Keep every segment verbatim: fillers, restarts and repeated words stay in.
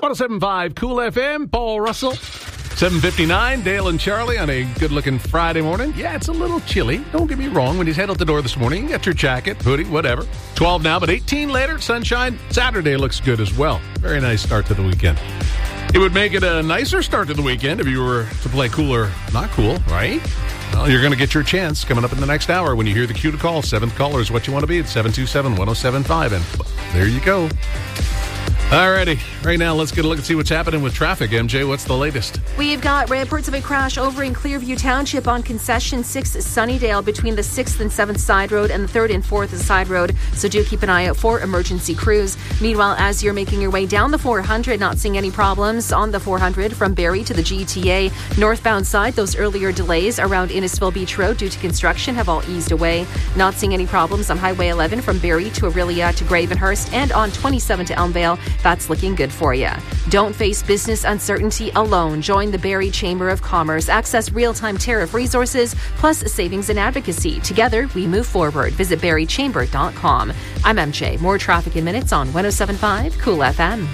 one oh seven point five Cool F M, Paul Russell. seven fifty-nine, Dale and Charlie on a good-looking Friday morning. Yeah, it's a little chilly. Don't get me wrong. When you head out the door this morning, you got your jacket, hoodie, whatever. twelve now, but eighteen later, sunshine. Saturday looks good as well. Very nice start to the weekend. It would make it a nicer start to the weekend if you were to play cool or not cool, right? Well, you're going to get your chance coming up in the next hour when you hear the cue to call. Seventh caller is what you want to be at seven two seven, one oh seven five. And there you go. Alrighty, right now let's get a look and see what's happening with traffic. M J, what's the latest? We've got reports of a crash over in Clearview Township on Concession six Sunnydale between the sixth and seventh Side Road and the third and fourth Side Road, so do keep an eye out for emergency crews. Meanwhile, as you're making your way down the four hundred, not seeing any problems on the four hundred from Barrie to the G T A. Northbound side, those earlier delays around Innisfil Beach Road due to construction have all eased away. Not seeing any problems on Highway eleven from Barrie to Aurelia to Gravenhurst, and on twenty-seven to Elmvale. That's looking good for you. Don't face business uncertainty alone. Join the Barrie Chamber of Commerce. Access real-time tariff resources, plus savings and advocacy. Together, we move forward. Visit barrie chamber dot com. I'm M J. More traffic in minutes on one oh seven point five Cool F M.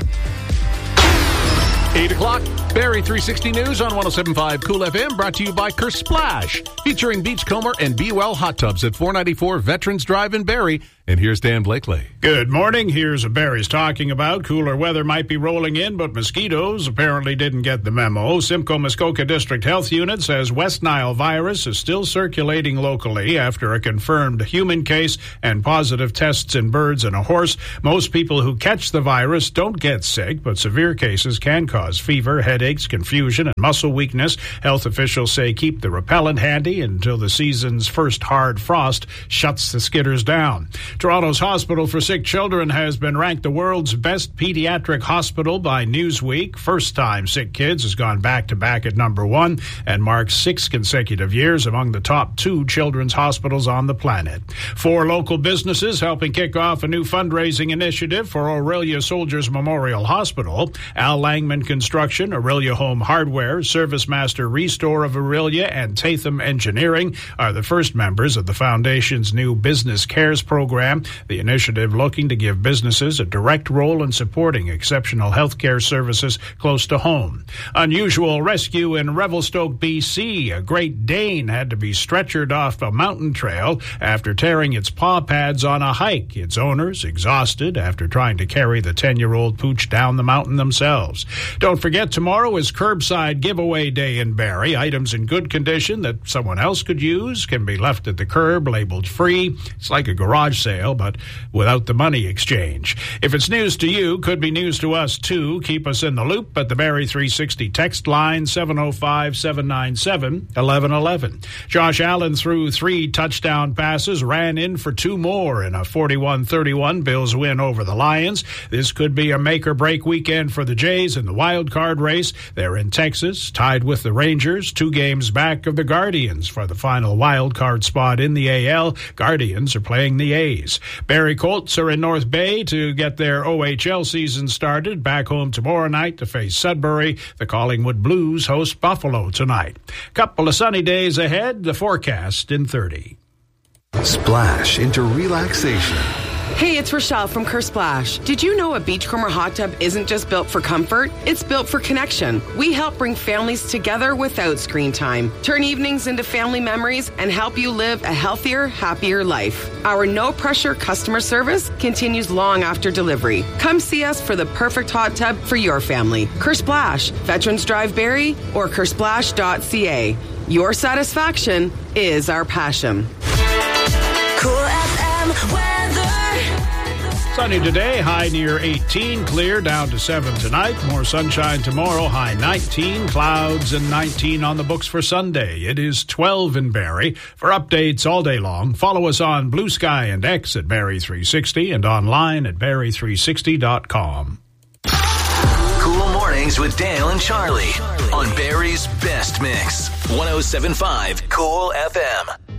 eight o'clock, Barrie three sixty News on one oh seven point five Cool F M, brought to you by Kersplash, featuring Beachcomber and Be Well Hot Tubs at four ninety-four Veterans Drive in Barrie. And here's Dan Blakely. Good morning. Here's what Barrie's talking about. Cooler weather might be rolling in, but mosquitoes apparently didn't get the memo. Simcoe Muskoka District Health Unit says West Nile virus is still circulating locally after a confirmed human case and positive tests in birds and a horse. Most people who catch the virus don't get sick, but severe cases can cause fever, headaches, confusion, and muscle weakness. Health officials say keep the repellent handy until the season's first hard frost shuts the skitters down. Toronto's Hospital for Sick Children has been ranked the world's best pediatric hospital by Newsweek. First time Sick Kids has gone back-to-back at number one and marks six consecutive years among the top two children's hospitals on the planet. Four local businesses helping kick off a new fundraising initiative for Aurelia Soldiers Memorial Hospital. Al Langman Construction, Aurelia Home Hardware, Service Master Restore of Aurelia, and Tatham Engineering are the first members of the foundation's new Business Cares program. The initiative looking to give businesses a direct role in supporting exceptional healthcare services close to home. Unusual rescue in Revelstoke, B C. A Great Dane had to be stretchered off a mountain trail after tearing its paw pads on a hike. Its owners exhausted after trying to carry the ten-year-old pooch down the mountain themselves. Don't forget, tomorrow is curbside giveaway day in Barrie. Items in good condition that someone else could use can be left at the curb, labeled free. It's like a garage sale, but without the money exchange. If it's news to you, could be news to us too. Keep us in the loop at the Barrie three sixty text line, seven oh five, seven nine seven, one one one one. Josh Allen threw three touchdown passes, ran in for two more in a forty-one thirty-one Bills win over the Lions. This could be a make-or-break weekend for the Jays in the wild card race. They're in Texas, tied with the Rangers, two games back of the Guardians for the final wild card spot in the A L. Guardians are playing the A's. Barrie Colts are in North Bay to get their O H L season started. Back home tomorrow night to face Sudbury. The Collingwood Blues host Buffalo tonight. Couple of sunny days ahead. The forecast in thirty. Splash into relaxation. Hey, it's Rochelle from Kersplash. Did you know a Beachcomber hot tub isn't just built for comfort? It's built for connection. We help bring families together without screen time, turn evenings into family memories, and help you live a healthier, happier life. Our no-pressure customer service continues long after delivery. Come see us for the perfect hot tub for your family. Kersplash, Veterans Drive Barrie, or kersplash dot c a. Your satisfaction is our passion. Cool F M weather. Sunny today, high near eighteen, clear down to seven tonight. More sunshine tomorrow, high nineteen, clouds and nineteen on the books for Sunday. It is twelve in Barrie. For updates all day long, follow us on Blue Sky and X at Barrie three sixty and online at barrie three sixty dot com. Cool Mornings with Dale and Charlie on Barrie's Best Mix. one oh seven point five Cool F M.